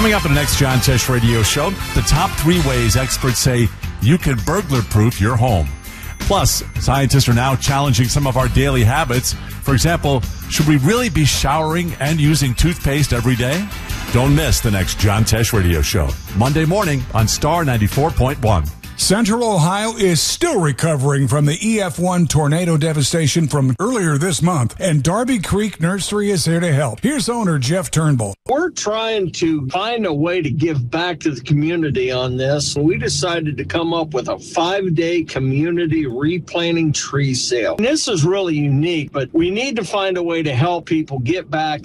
Coming up in the next John Tesh Radio Show, the top 3 ways experts say you can burglar-proof your home. Plus, scientists are now challenging some of our daily habits. For example, should we really be showering and using toothpaste every day? Don't miss the next John Tesh Radio Show, Monday morning on Star 94.1. Central Ohio is still recovering from the EF1 tornado devastation from earlier this month, and Darby Creek Nursery is here to help. Here's owner Jeff Turnbull. We're trying to find a way to give back to the community on this. We decided to come up with a 5-day community replanting tree sale. And this is really unique, but we need to find a way to help people get back